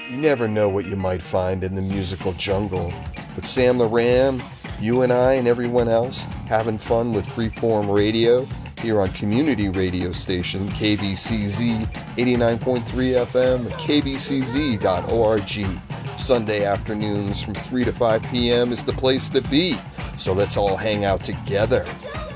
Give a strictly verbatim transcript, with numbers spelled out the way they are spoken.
You never know what you might find in the musical jungle. But Sam the Ram, you and I and everyone else having fun with Freeform Radio here on community radio station K B C Z eighty-nine point three F M, K B C Z dot org. Sunday afternoons from three to five p.m. is the place to be. So let's all hang out together.